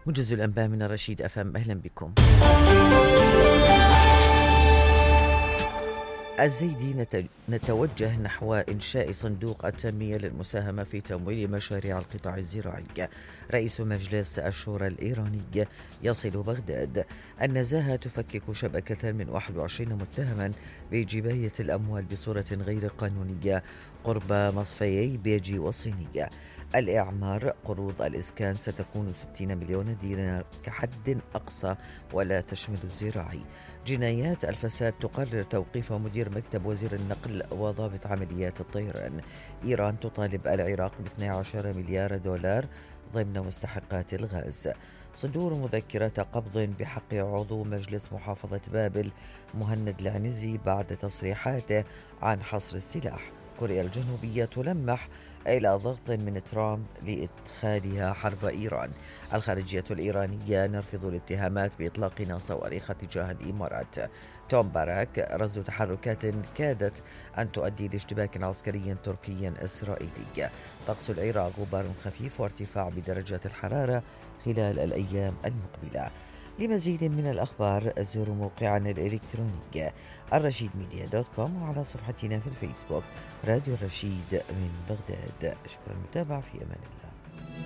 موجز الأنباء من الرشيد FM. أهلا بكم. الزيدي نتوجه نحو إنشاء صندوق التنمية للمساهمة في تمويل مشاريع القطاع الزراعي. رئيس مجلس الشورى الإيراني يصل بغداد. النزاهة تفكك شبكة من 21 متهما بجباية الأموال بصورة غير قانونية قرب مصفيي بيجي والصينية. الإعمار قروض الإسكان ستكون 60 مليون دينار كحد أقصى ولا تشمل الزراعي. جنايات الفساد تقرر توقيف مدير مكتب وزير النقل وضابط عمليات الطيران. إيران تطالب العراق ب12 مليار دولار ضمن مستحقات الغاز. صدور مذكرة قبض بحق عضو مجلس محافظة بابل مهند العنزي بعد تصريحاته عن حصر السلاح. كوريا الجنوبية تلمح إلى ضغط من ترامب لإدخالها حرب إيران. الخارجية الإيرانية نرفض الاتهامات بإطلاق صواريخ تجاه الإمارات. توم باراك رصد تحركات كادت أن تؤدي لاشتباك عسكري تركي إسرائيلي. طقس العراق غبار خفيف وارتفاع بدرجات الحرارة خلال الأيام المقبلة. لمزيد من الأخبار زوروا موقعنا الإلكتروني الرشيدميديا.com وعلى صفحتنا في الفيسبوك راديو الرشيد من بغداد. شكرا للمتابعة، في أمان الله.